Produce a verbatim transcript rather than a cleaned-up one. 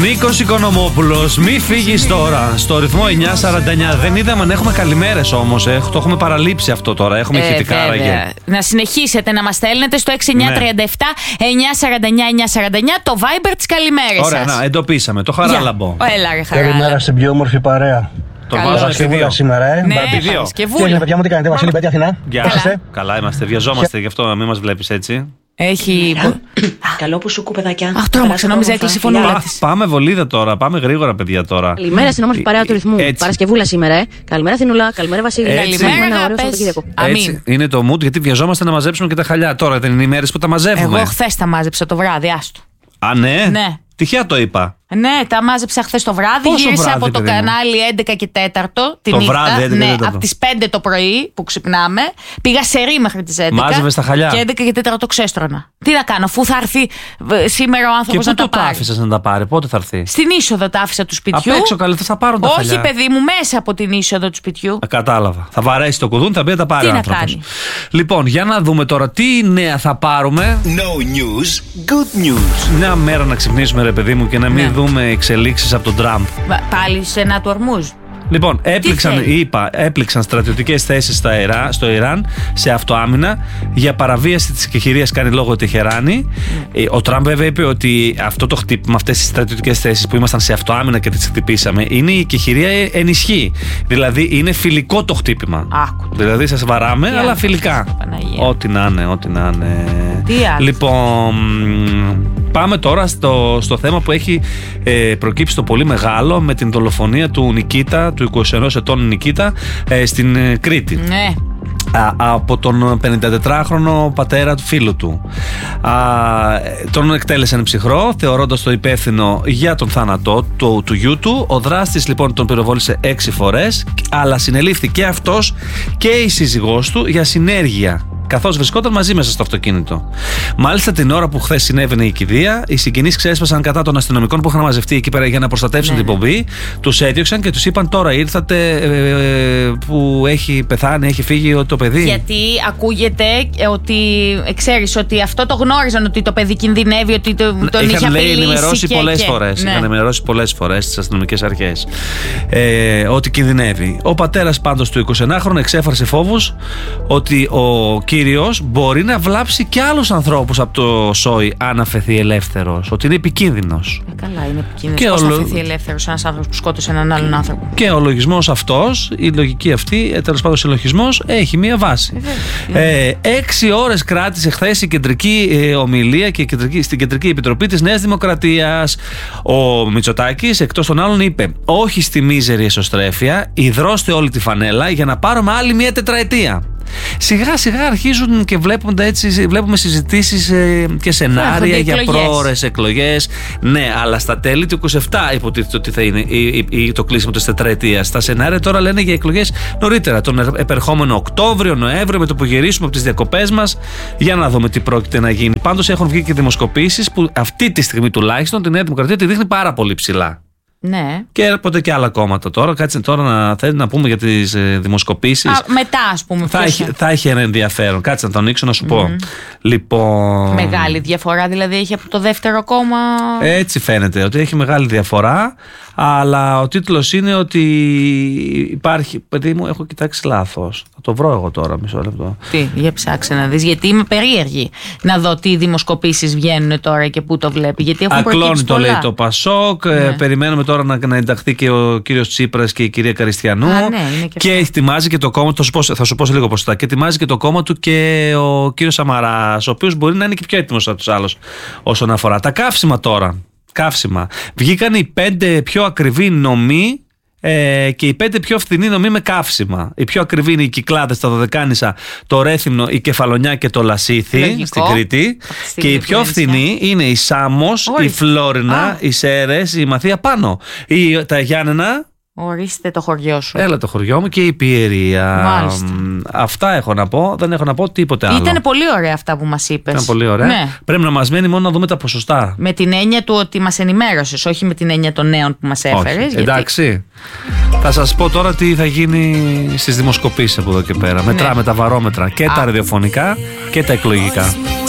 Νίκος Οικονομόπουλος, μη φύγεις τώρα. Στο ρυθμό εννιά σαράντα εννιά. Δεν είδαμε αν έχουμε καλημέρες όμως. Ε. Το έχουμε παραλείψει αυτό τώρα. Έχουμε ε, ηχητικά άραγε. Να συνεχίσετε να μας στέλνετε στο έξι εννιά τρία επτά εννιά σαράντα εννιά εννιά σαράντα εννιά το Viber της καλημέρες σας. Ωραία, να εντοπίσαμε. Το Χαράλαμπο. Έλα, ρε Χαράλαμπο. Καλημέρα στην πιο όμορφη παρέα. Το βάζω Παρασκευούλα σήμερα, ε. Ναι, Παρασκευούλα. Και παιδιά μου, τι κάνετε, Βασίλη, Πέτια, Αθηνά. Γεια σας. Καλά είμαστε, βιαζόμαστε, γι' αυτό μην μας βλέπεις έτσι. Έχει. Καλό που σου παιδάκια. Αχ, τρόμαξα, νόμιζα έκλεισε η φωνούλα της. Πάμε βολίδα τώρα, πάμε γρήγορα, παιδιά τώρα. Καλημέρα στην όμορφη παρέα του ρυθμού. Παρασκευούλα σήμερα, ε. Καλημέρα Θηνούλα, καλημέρα Βασίλη. Καλημέρα, έτσι είναι το mood, γιατί βιαζόμαστε να μαζέψουμε και τα χαλιά. Τώρα δεν είναι οι μέρες που τα μαζεύουμε. Εγώ χθες τα μάζεψα το βράδυ, άστο. Α, ναι. Ναι. Τυχαία το είπα. Ναι, τα μάζεψα χθες το βράδυ. Πόσο γύρισα βράδυ, από το παιδί μου? κανάλι έντεκα και τέσσερα τη Το νύχτα. βράδυ, έντεκα και ναι, τέσσερα. από τις πέντε το πρωί που ξυπνάμε. Πήγα σε ρί μέχρι τις έντεκα. Μάζευες τα χαλιά. Και έντεκα και τέσσερα το ξέστρωνα. Τι να κάνω, αφού θα έρθει ε, σήμερα ο άνθρωπος να τα πάρει. Και πού το άφησες να τα πάρει, πότε θα έρθει? Στην είσοδο τα άφησα του σπιτιού. Απ' έξω καλή, θα πάρουν τα Όχι, χαλιά. παιδί μου, μέσα από την είσοδο του σπιτιού. Α, κατάλαβα. Θα βαρέσει το κουδούνι, θα πει να τα πάρει Τι ο να άνθρωπος. κάνει. Λοιπόν, για να δούμε τώρα τι νέα θα πάρουμε. No news, good news. Μια μέρα να ξυπνήσουμε, ρε παιδί μου, και να μην Ναι. δούμε εξελίξεις από τον Τραμπ. Πάλι σε ένα του Ορμούζ. Λοιπόν, έπληξαν, θέλει? είπα, έπληξαν στρατιωτικές θέσεις στα Ιρά, στο Ιράν σε αυτοάμυνα για παραβίαση της εκεχηρίας κάνει λόγο Τεχεράνη. Mm. Ο Τραμπ βέβαια είπε ότι αυτό το χτύπημα, αυτές τις στρατιωτικές θέσεις που ήμασταν σε αυτοάμυνα και τις χτυπήσαμε, είναι η εκεχηρία ενισχύει. Δηλαδή είναι φιλικό το χτύπημα. Άκου. Δηλαδή σας βαράμε, Τι αλλά άλλο, φιλικά. Παναγία. Ό,τι να είναι, ό,τι να είναι. Τι άλλο. Λοιπόν, πάμε τώρα στο, στο θέμα που έχει ε, προκύψει το πολύ μεγάλο με την δολοφονία του Νικήτα, του είκοσι ενός ετών Νικήτα, ε, στην ε, Κρήτη. Ναι. Α, από τον πενηντατετράχρονο πατέρα του φίλου του. Α, τον εκτέλεσαν ψυχρό, θεωρώντας το υπεύθυνο για τον θάνατό του, του γιού του. Ο δράστης λοιπόν τον πυροβόλησε έξι φορές, αλλά συνελήφθη και αυτός και η σύζυγός του για συνέργεια, καθώς βρισκόταν μαζί μέσα στο αυτοκίνητο. Μάλιστα την ώρα που χθες συνέβαινε η κηδεία, οι συγκινείς ξέσπασαν κατά των αστυνομικών που είχαν μαζευτεί εκεί πέρα για να προστατεύσουν ναι, την πομπή. Τους έδιωξαν και τους είπαν: τώρα ήρθατε ε, που έχει πεθάνει, έχει φύγει το παιδί. Γιατί ακούγεται ότι ξέρεις ότι αυτό το γνώριζαν, ότι το παιδί κινδυνεύει, ότι το, τον είχε Είχαν λέει απειλήσει. ενημερώσει και, πολλές και. φορές. Ναι. Είχαν ενημερώσει πολλές φορές στις αστυνομικές αρχές ε, ότι κινδυνεύει. Ο πατέρας πάντως του εικοσιενάχρονου εξέφρασε φόβους ότι ο κύριος μπορεί να βλάψει και άλλους ανθρώπους από το σόι αν αφαιθεί ελεύθερος. Ότι είναι επικίνδυνος. Ε, καλά, είναι επικίνδυνος. Πώς ο... θα αφαιθεί ελεύθερος ένας άνθρωπος που σκότωσε έναν άλλον άνθρωπο. Και ο λογισμός αυτός, η λογική αυτή, τέλος πάντων, ο συλλογισμός έχει μία βάση. Ε, ε, έξι ώρες κράτησε χθες η κεντρική ε, ομιλία και η κεντρική, στην Κεντρική Επιτροπή της Νέας Δημοκρατίας. Ο Μητσοτάκης, εκτός των άλλων, είπε: όχι στη μίζερη εσωστρέφεια, ιδρώστε όλη τη φανέλα για να πάρουμε άλλη μία τετραετία. Σιγά σιγά αρχίζουν και βλέπουμε, έτσι, βλέπουμε συζητήσεις ε, και σενάρια για πρόωρες εκλογές. Ναι, αλλά στα τέλη του είκοσι επτά υποτίθεται ότι θα είναι η, η, η, το κλείσιμο της τετραετίας. Τα σενάρια τώρα λένε για εκλογές νωρίτερα, τον επερχόμενο Οκτώβριο, Νοέμβριο, με το που γυρίσουμε από τις διακοπές μας, για να δούμε τι πρόκειται να γίνει. Πάντως έχουν βγει και δημοσκοπήσεις που αυτή τη στιγμή τουλάχιστον τη Νέα Δημοκρατία τη δείχνει πάρα πολύ ψηλά. Ναι. Και έρχονται και άλλα κόμματα τώρα. Κάτσε τώρα να θέλει να πούμε για τις ε, δημοσκοπήσεις. Α, μετά, ας πούμε. Θα έχει, θα έχει ένα ενδιαφέρον. Κάτσε να το ανοίξω να σου πω. Mm-hmm. Λοιπόν. Μεγάλη διαφορά δηλαδή έχει από το δεύτερο κόμμα. Έτσι φαίνεται ότι έχει μεγάλη διαφορά. Αλλά ο τίτλος είναι ότι υπάρχει. Παιδί μου, έχω κοιτάξει λάθος. Θα το βρω εγώ τώρα, μισό λεπτό. Τι, για ψάξε να δεις. Γιατί είμαι περίεργη να δω τι δημοσκοπήσεις βγαίνουν τώρα και πού το βλέπει. Γιατί έχουν Ακλώνει το πολλά. λέει το Πασόκ. Ναι. Ε, περιμένουμε τώρα να, να ενταχθεί και ο κύριος Τσίπρας και η κυρία Καριστιανού. Α, ναι, είναι και, και ετοιμάζει και το κόμμα. Θα σου πω, θα σου πω σε λίγο ποσοστά. Και ετοιμάζει και το κόμμα του και ο κύριος Σαμαράς, ο οποίος μπορεί να είναι και πιο έτοιμος από τους άλλους όσον αφορά τα καύσιμα τώρα. Καύσιμα. Βγήκαν οι πέντε πιο ακριβοί νομοί ε, και οι πέντε πιο φθηνοί νομοί με καύσιμα. Οι πιο ακριβοί είναι οι Κυκλάδες, τα Δωδεκάνησα, το Ρέθυμνο, η Κεφαλονιά και το Λασίθι. Λογικό. Στην Κρήτη. Και οι πιο φθηνοί είναι η Σάμος, η Φλόρινα, Α. οι Σέρες, η Μαθία Πάνω. Η, τα Γιάννενα. Ορίστε το χωριό σου. Έλα το χωριό μου και η Πιερία. Μάλιστα. Αυτά έχω να πω. Δεν έχω να πω τίποτε άλλο. Ήταν πολύ ωραία αυτά που μας είπες. Ήταν πολύ ωραία. Ναι. Πρέπει να μας μένει μόνο να δούμε τα ποσοστά. Με την έννοια του ότι μας ενημέρωσες, όχι με την έννοια των νέων που μας έφερες. Γιατί... Εντάξει. Θα σας πω τώρα τι θα γίνει στις δημοσκοπήσεις από εδώ και πέρα. Ναι. Μετράμε τα βαρόμετρα και Α. τα ραδιοφωνικά και τα εκλογικά.